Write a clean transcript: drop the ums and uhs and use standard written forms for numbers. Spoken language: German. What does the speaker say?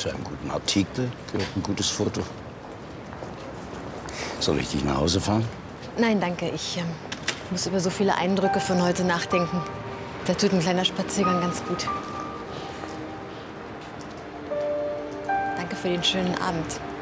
Zu einem guten Artikel gehört ein gutes Foto. Soll ich dich nach Hause fahren? Nein, danke. Ich muss über so viele Eindrücke von heute nachdenken. Da tut ein kleiner Spaziergang ganz gut. Danke für den schönen Abend.